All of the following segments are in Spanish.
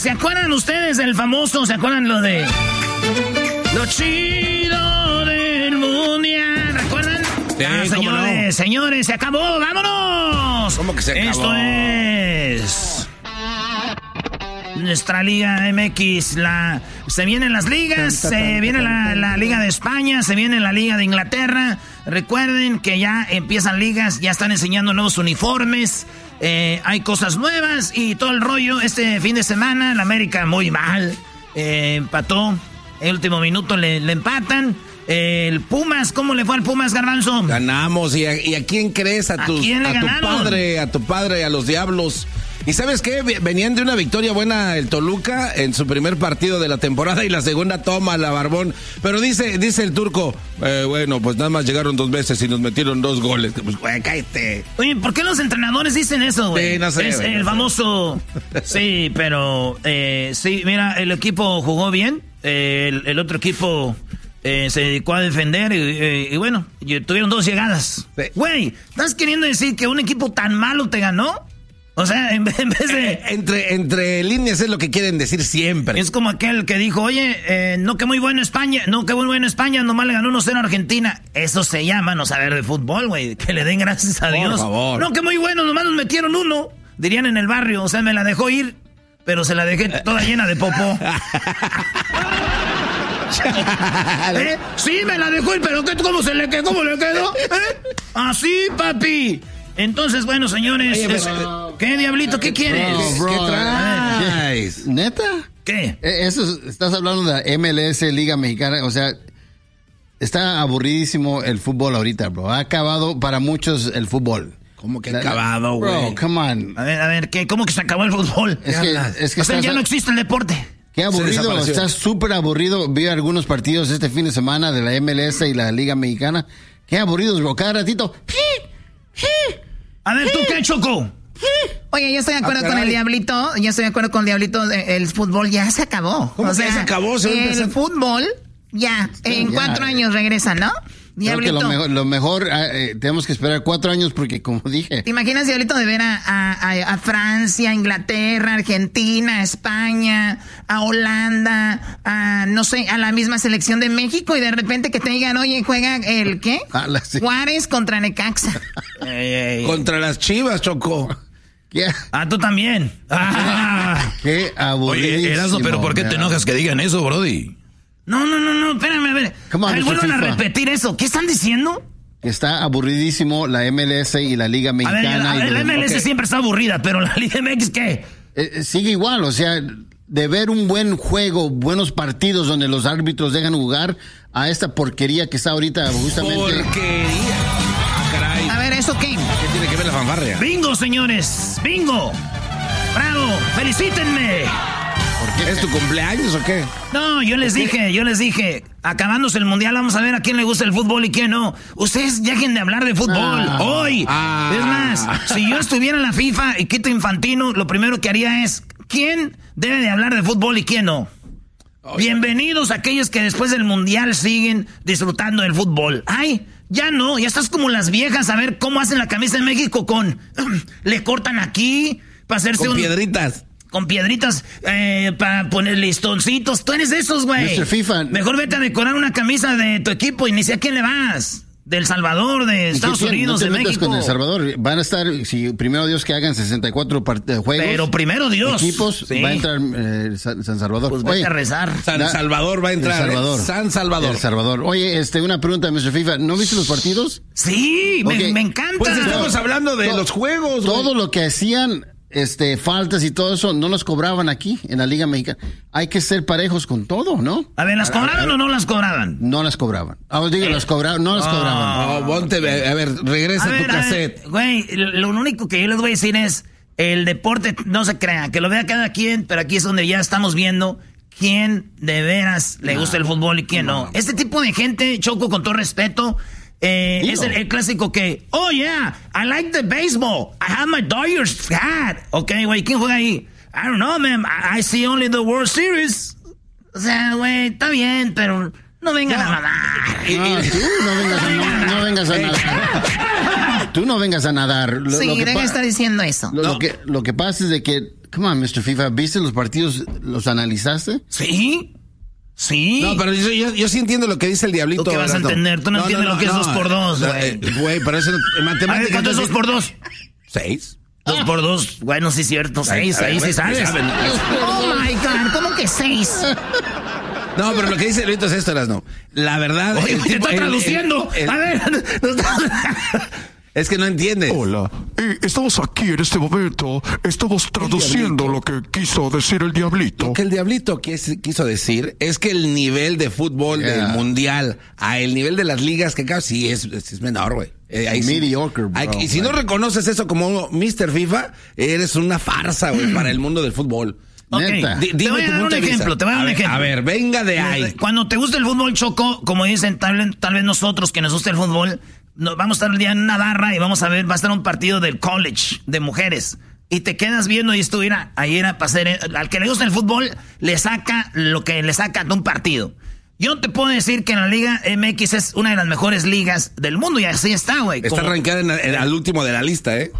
¿Se acuerdan ustedes del famoso? ¿Se acuerdan lo de... Lo chido del mundial? ¿Recuerdan? Sí, señores, se acabó, ¡vámonos! ¿Cómo que se acabó? Esto es... nuestra Liga MX, se vienen las ligas, se viene la Liga de España, se viene la Liga de Inglaterra. Recuerden que ya empiezan ligas, ya están enseñando nuevos uniformes, hay cosas nuevas y todo el rollo. Este fin de semana, el América muy mal, empató, el último minuto le empatan. El Pumas, ¿cómo le fue al Pumas, Garbanzo? Ganamos, ¿y a quién crees? ¿A tu padre, a los Diablos? ¿Y sabes qué? Venían de una victoria buena el Toluca en su primer partido de la temporada y la segunda toma la Barbón. Pero dice el turco, bueno, pues nada más llegaron 2 veces y nos metieron 2 goles. Pues, güey, cállate. Oye, ¿por qué los entrenadores dicen eso, güey? Sí, no sé. Es el famoso... Sí, pero... sí, mira, el equipo jugó bien. El otro equipo... se dedicó a defender y bueno, tuvieron 2 llegadas. Güey, ¿estás queriendo decir que un equipo tan malo te ganó? O sea, en vez de... Entre líneas es lo que quieren decir siempre. Es como aquel que dijo, oye, no que muy bueno España, nomás le ganó 1-0 a Argentina. Eso se llama no saber de fútbol, güey. Que le den gracias a Dios. Por favor. No que muy bueno, nomás nos metieron 1. Dirían en el barrio, o sea, me la dejó ir, pero se la dejé toda llena de popó. Sí, me la dejó ir, pero ¿cómo le quedó? Así, papi. Entonces, bueno, señores, oye, ¿qué, Diablito? ¿Qué quieres? No, bro, ¿Qué traes? ¿Neta? ¿Qué? Eso, estás hablando de la MLS, Liga Mexicana, o sea, está aburridísimo el fútbol ahorita, bro. Ha acabado para muchos el fútbol. ¿Cómo que ha acabado, güey? Bro, come on. A ver, ¿cómo que se acabó el fútbol? Es que o sea, ya no existe el deporte. Qué aburrido, está súper aburrido. Vi algunos partidos este fin de semana de la MLS y la Liga Mexicana. Qué aburridos, bro. Cada ratito... A ver, ¿tú qué, Choco? Oye, yo estoy de acuerdo con el Diablito. Yo estoy de acuerdo con el Diablito. El fútbol ya se acabó. ¿Cómo que ya se acabó? El fútbol ya. En 4 años regresa, ¿no? Diablito. Creo que lo mejor tenemos que esperar 4 años porque, como dije... ¿Te imaginas, Diablito, de ver a Francia, Inglaterra, Argentina, España, a Holanda, no sé, a la misma selección de México y de repente que te digan, oye, juega el ¿qué? Sí. Juárez contra Necaxa. Contra las Chivas, Choco. ¿Qué? Tú también. Qué aburrido. Oye, Erasmo, pero ¿por qué te enojas que digan eso, brody? No, espérame, a ver. Vuelvan a repetir eso. ¿Qué están diciendo? Está aburridísimo la MLS y la Liga Mexicana. A ver, la MLS siempre está aburrida, pero la Liga MX, ¿qué? Sigue igual, o sea, de ver un buen juego, buenos partidos donde los árbitros dejan jugar, a esta porquería que está ahorita justamente... ¡Porquería! Caray. A ver, ¿eso qué? ¿Qué tiene que ver la fanfarria? ¡Bingo, señores! ¡Bingo! ¡Bravo! ¡Felicítenme! ¿Es tu cumpleaños o qué? No, yo les dije, acabándose el mundial, vamos a ver a quién le gusta el fútbol y quién no. Ustedes dejen de hablar de fútbol, hoy. Es más, si yo estuviera en la FIFA y Quito Infantino, lo primero que haría es, ¿quién debe de hablar de fútbol y quién no? Bienvenidos a aquellos que después del mundial siguen disfrutando del fútbol. Ay, ya no, ya estás como las viejas a ver cómo hacen la camisa en México le cortan aquí para hacerse con piedritas. Con piedritas para poner listoncitos. Tú eres de esos, güey. Mr. FIFA. Mejor vete a decorar una camisa de tu equipo y ni sé a quién le vas. Del Salvador, de Estados Unidos, de México. Con El Salvador. Van a estar, si primero Dios que hagan 64 juegos. Pero primero Dios. Equipos, sí. Va a entrar San Salvador. Pues vete a rezar. San Salvador va a entrar. San Salvador. El Salvador. Oye, una pregunta, Mr. FIFA. ¿No viste los partidos? Sí, okay. me encanta. Pues estamos hablando de los juegos. Todo lo que hacían... faltas y todo eso, no las cobraban aquí en la Liga Mexicana. Hay que ser parejos con todo, ¿no? A ver, ¿las cobraban o no las cobraban? No las cobraban. Las cobraban, no las cobraban. Ponte, a ver, regresa tu cassette. Güey, lo único que yo les voy a decir es, el deporte, no se crea, que lo vea cada quien, pero aquí es donde ya estamos viendo quién de veras le gusta el fútbol y quién no. Este tipo de gente, Choco, con todo respeto... es el clásico que, oh yeah, I like the baseball. I have my Dodgers hat. Ok, güey, ¿quién juega ahí? I don't know, man. I see only the World Series. O sea, güey, está bien, pero no vengan a mamar. No vengas a nadar. Tú no vengas a nadar. Sí, deja de estar diciendo eso. Lo que pasa es de que Come on, Mr. FIFA, ¿viste los partidos? ¿Los analizaste? Sí. No, pero yo sí entiendo lo que dice el Diablito. ¿Tú qué vas a entender? Tú no entiendes lo que es 2x2, güey. Güey, pero eso en matemáticas... A ver, ¿cuánto es 2x2? 6. 2x2, bueno, sí es cierto, 6, ahí sí sabes. Oh my God, ¿cómo que 6? No, pero lo que dice Luito es esto, Erasno. La verdad... Oye, te está traduciendo. A ver. Es que no entiende. Hola, estamos aquí en este momento, estamos traduciendo lo que quiso decir el Diablito. Lo que el Diablito quiso decir es que el nivel de fútbol del mundial a el nivel de las ligas que casi es menor, güey. Mediocre, bro. Y si no reconoces eso como Mr. FIFA, eres una farsa, güey, para el mundo del fútbol. Okay. Te voy a dar un ejemplo, A ver, venga de ahí. Cuando te gusta el fútbol, Choco, como dicen, tal vez nosotros que nos gusta el fútbol, vamos a estar el día en una barra y vamos a ver, va a estar un partido del college de mujeres. Y te quedas viendo y esto, mira, ahí era para hacer, al que le gusta el fútbol, le saca lo que le saca de un partido. Yo te puedo decir que en la Liga MX es una de las mejores ligas del mundo y así está, güey. Está arrancada al último de la lista, ¿eh?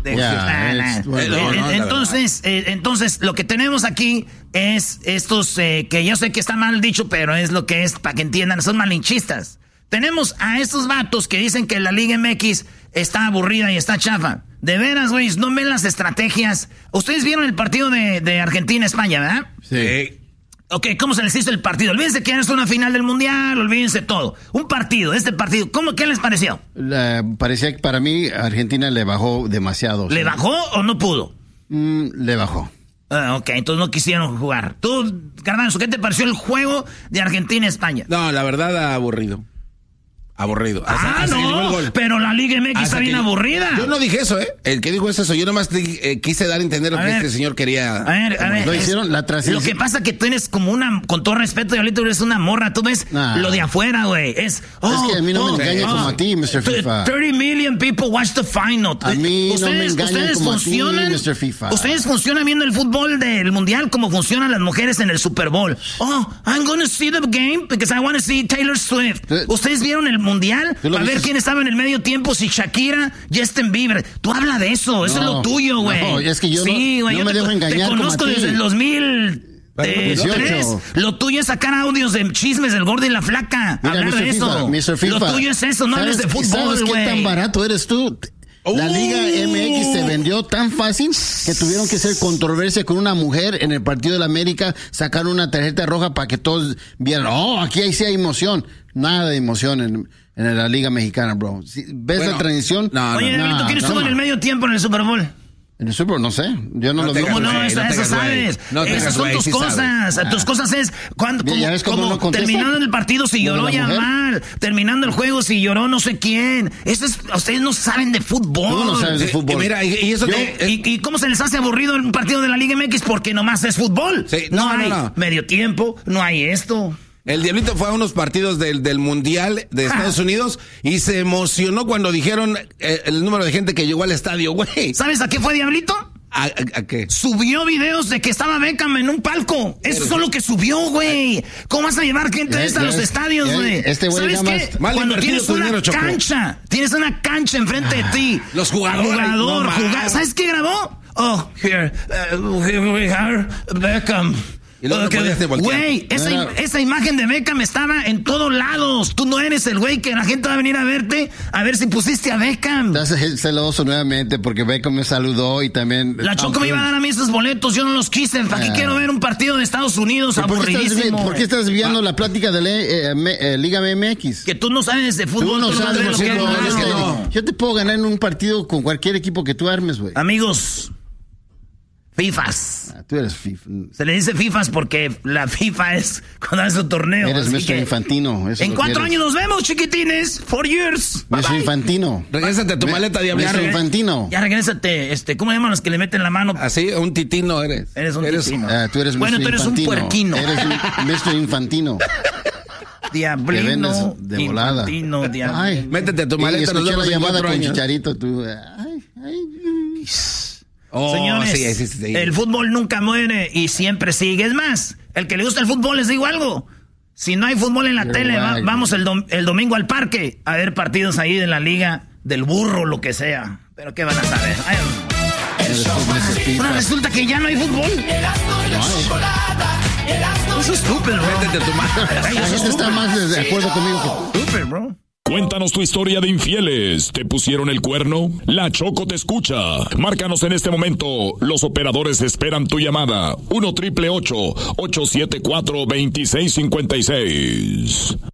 Entonces, lo que tenemos aquí es estos, que yo sé que está mal dicho, pero es lo que es, para que entiendan, son malinchistas. Tenemos a estos vatos que dicen que la Liga MX está aburrida y está chafa. De veras, güey, no ven las estrategias. Ustedes vieron el partido de Argentina-España, ¿verdad? Sí. Ok, ¿cómo se les hizo el partido? Olvídense que es una final del Mundial, olvídense todo. Un partido, ¿qué les pareció? Parecía que para mí Argentina le bajó demasiado. ¿Le bajó o no pudo? Le bajó. Ok, entonces no quisieron jugar. Tú, Garbanzo, ¿qué te pareció el juego de Argentina-España? No, la verdad, aburrido. Pero la Liga MX está bien aburrida. Yo no dije eso, ¿eh? El que dijo es eso. Yo nomás quise dar a entender lo que este señor quería. A ver. Lo hicieron, la transición. Lo que pasa que tú eres como con todo respeto, Diablito, eres una morra. Tú ves lo de afuera, güey. Es que a mí no me engañan como a ti, Mr. FIFA. 30 million people watch the final. A mí no me engañan como a ti, Mr. FIFA. Ustedes funcionan viendo el fútbol del Mundial como funcionan las mujeres en el Super Bowl. I'm gonna see the game because I want to see Taylor Swift. Ustedes vieron el Mundial a ver quién estaba en el medio tiempo, si Shakira, Justin Bieber. Tú habla de eso, eso es lo tuyo, güey. No, es que yo no me dejo engañar. Te conozco desde el 2003. Lo tuyo es sacar audios de chismes del gordo y la flaca. Mira, hablar de eso. Mr. FIFA, lo tuyo es eso, no hables de fútbol, ¿sabes güey? qué tan barato eres tú? La Liga MX se vendió tan fácil que tuvieron que hacer controversia con una mujer en el partido de la América, sacar una tarjeta roja para que todos vieran, aquí sí hay emoción. Nada de emoción en la Liga Mexicana, bro. ¿Ves la transición? Oye, ¿quién estuvo en el medio tiempo en el Super Bowl? En el Super Bowl, no sé. Yo no lo veo. ¿Cómo no? Eso sabes. Esas son tus cosas. Tus cosas es como terminando el partido si lloró Yamal, terminando el juego si lloró no sé quién. Ustedes no saben de fútbol. Tú no sabes de fútbol. Mira, ¿Y cómo se les hace aburrido un partido de la Liga MX? Porque nomás es fútbol. Sí, no hay medio tiempo, no hay esto. El Diablito fue a unos partidos del Mundial de Estados Unidos y se emocionó cuando dijeron el número de gente que llegó al estadio, güey. ¿Sabes a qué fue, Diablito? ¿A qué? Subió videos de que estaba Beckham en un palco. Eso es lo que subió, güey. ¿Cómo vas a llevar gente a los estadios, güey? ¿Sabes qué? Cuando tienes una cancha enfrente de ti. Los jugadores. ¿Sabes qué grabó? Here we are, Beckham. Güey, esa imagen de Beckham estaba en todos lados. Tú no eres el güey que la gente va a venir a verte a ver si pusiste a Beckham. Estás celoso nuevamente porque Beckham me saludó y también... La Choco me iba a dar a mí esos boletos, yo no los quise. ¿Para qué quiero ver un partido de Estados Unidos aburridísimo? ¿Por qué estás viendo la plática de la Liga MX? Que tú no sabes de fútbol. Tú no sabes de fútbol. Yo te puedo ganar en un partido con cualquier equipo que tú armes, güey. Amigos... FIFAs. Tú eres FIFA. Se le dice FIFAs porque la FIFA es cuando hace su torneo. Eres Mr. Infantino. En 4 años nos vemos, chiquitines. 4 years. Mr. Infantino. Regrésate a tu maleta, Diablito. Mr. Infantino. Ya regrésate. ¿Cómo llaman los que le meten la mano? Así, un titino eres. Eres un titino. Tú eres Mr. Infantino. Tú eres un puerquino. Eres un Mr. Infantino. Diablino. De volada. Infantino, Ay, métete a tu maleta. Nos vemos la llamada con años. Chicharito. Tú. Señores, sí. El fútbol nunca muere y siempre sigue. Es más, el que le gusta el fútbol, les digo algo. Si no hay fútbol en la tele, vamos el domingo al parque a ver partidos ahí de la liga del burro, lo que sea. Pero ¿qué van a saber? Ahora resulta que ya no hay fútbol. Eso es estúpido, bro. Métete tu mano. La gente está más de acuerdo conmigo. Estúpido, bro. Cuéntanos tu historia de infieles. ¿Te pusieron el cuerno? La Choco te escucha. Márcanos en este momento. Los operadores esperan tu llamada. 1-888-874-2656.